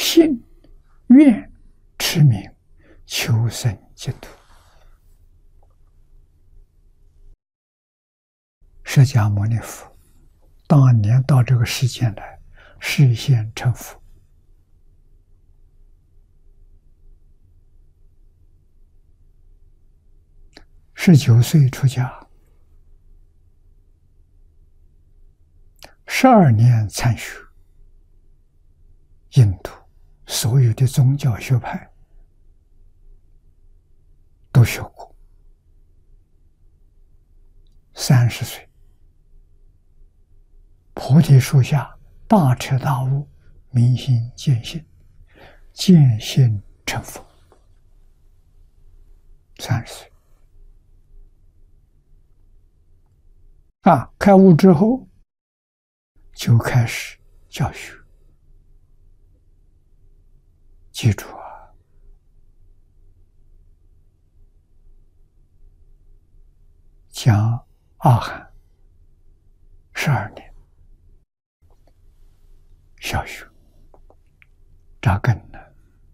信愿持名求生净土。释迦牟尼佛当年到这个世间来，示现成佛。19岁出家，12年参学，印度所有的宗教学派都学过。30岁，菩提树下大彻大悟，明心见性，见性成佛。30岁。开悟之后，就开始教学。记住啊，讲阿含12年，小学扎根了，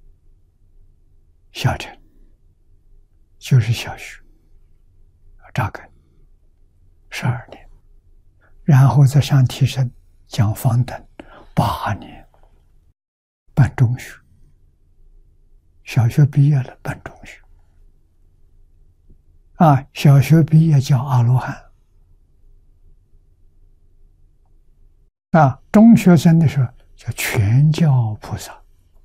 小乘就是小学扎根12年。然后再上提升，讲方等8年，办中学。小学毕业了，办中学。小学毕业叫阿罗汉。中学生的时候叫全教菩萨。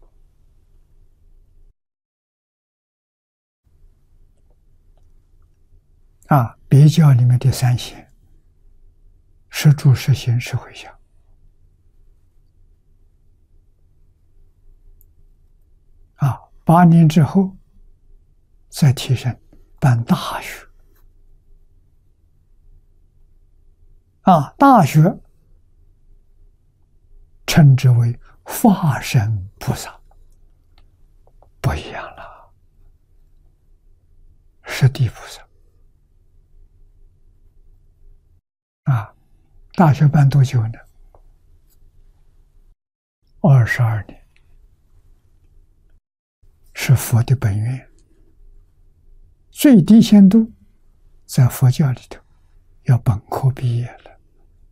别教里面的3贤。实住、实行、实回向。8年之后再提升，办大学。大学称之为化身菩萨，不一样了，是地菩萨。大学办多久呢？22年，是佛的本愿。最低限度在佛教里头要本科毕业了，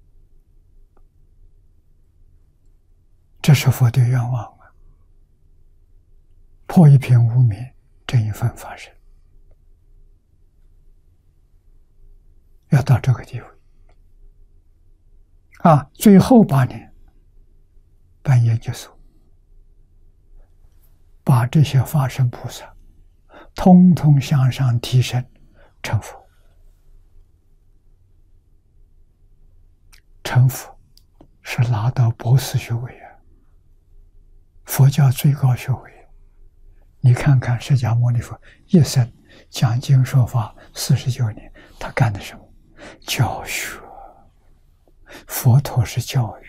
这是佛的愿望啊！破一片无明，正一分法身，要到这个地位。最后8年办研究所，把这些法身菩萨通通向上提升成佛。成佛是拿到博士学位啊，佛教最高学位。你看看释迦牟尼佛一生讲经说法49年，他干的什么？教学。佛陀是教育。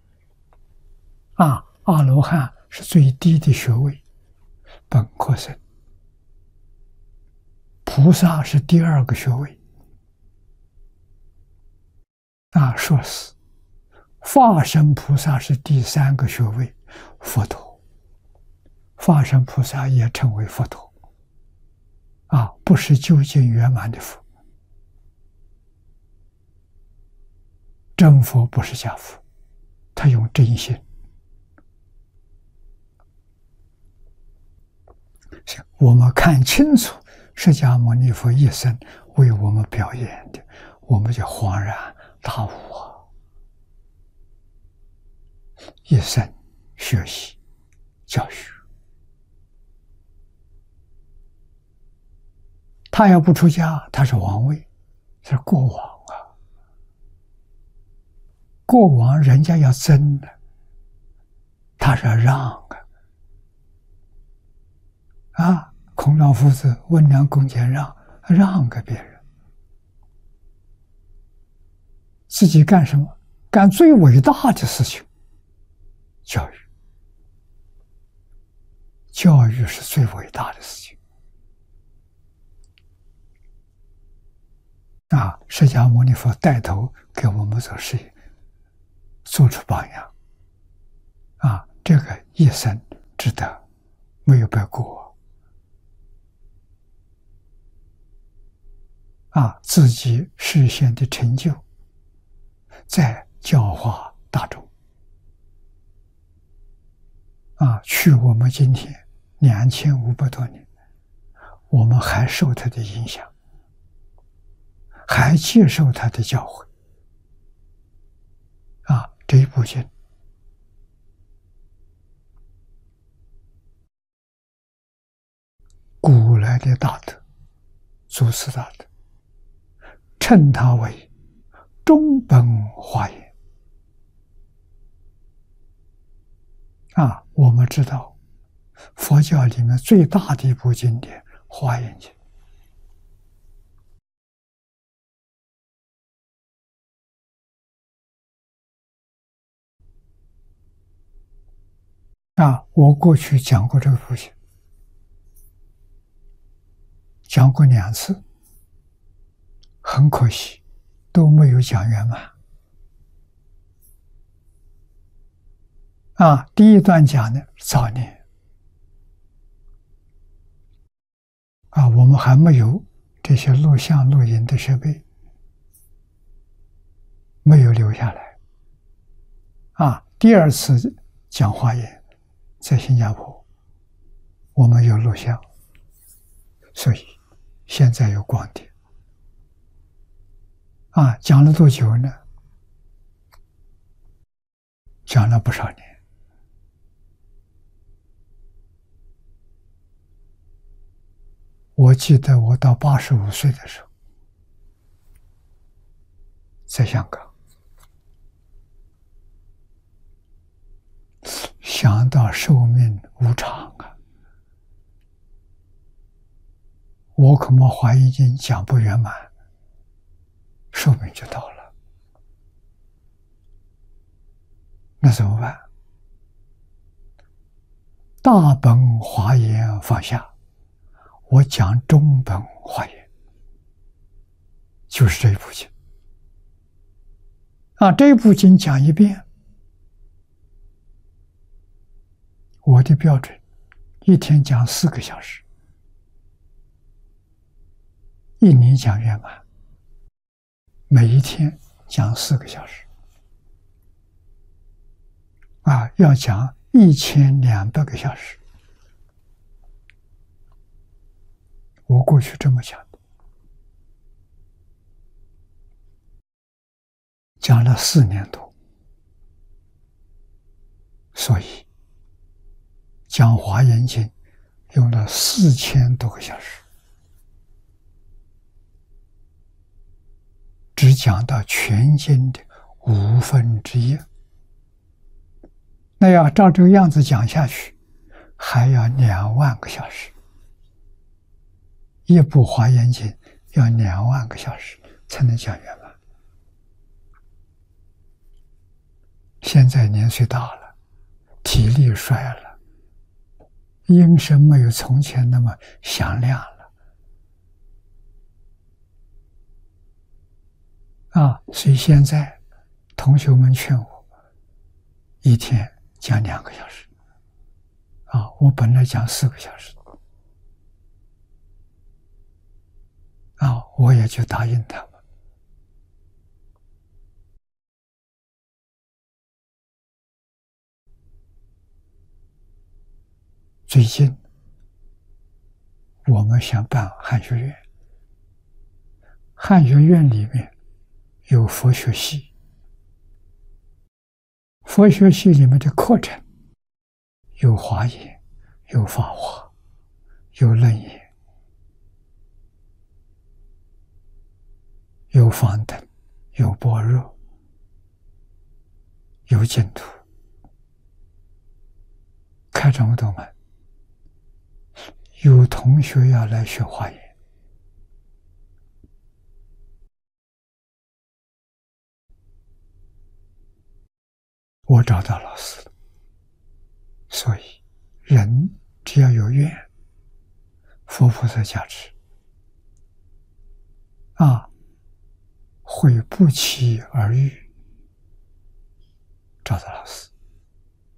阿罗汉是最低的学位，本科生。菩萨是第2个学位，硕士。化身菩萨是第3个学位，佛陀。化身菩萨也称为佛陀，不是究竟圆满的佛。真佛不是假佛，他用真心。我们看清楚释迦牟尼佛一生为我们表演的，我们就恍然大悟啊！一生学习教学，他要不出家，他是王位，是国王。国王人家要争的，他是要让孔老夫子温良恭俭让给别人，自己干什么？干最伟大的事情，教育。教育是最伟大的事情。释迦牟尼佛带头给我们做事业，做出榜样。这个一生值得，没有白过自己实现的成就，在教化大众去我们今天2500多年，我们还受他的影响，还接受他的教诲这一部经古来的大德，祖师大德称它为中本华严我们知道佛教里面最大的一部经典《华严经》我过去讲过这个部经，讲过2次，很可惜都没有讲圆满第一段讲的早年我们还没有这些录像录音的设备，没有留下来第二次讲华严在新加坡，我们有录像，所以现在有光碟讲了多久呢？讲了不少年。我记得我到85岁的时候，在香港，想到寿命无常我恐怕华严经讲不圆满，寿命就到了，那怎么办？大本华严放下，我讲中本华严，就是这一部经这一部经讲一遍，我的标准一天讲4个小时，1年讲圆满，每一天讲4个小时要讲1200个小时，我过去这么讲的，讲了4年多，所以讲华严经用了4000多个小时，只讲到全经的1/5。那要照这个样子讲下去，还要2万个小时。一部华严经要2万个小时才能讲圆满。现在年岁大了，体力衰了，音声没有从前那么响亮了所以现在同学们劝我一天讲2个小时我本来讲4个小时我也就答应他们。最近我们想办汉学院，汉学院里面有佛学系，佛学系里面的课程有华严，有法华，有楞严，有方等，有般若，有净土，开这么多门。有同学要来学华严，我找到老师了。所以人只要有愿，佛菩萨加持会不期而遇，找到老师。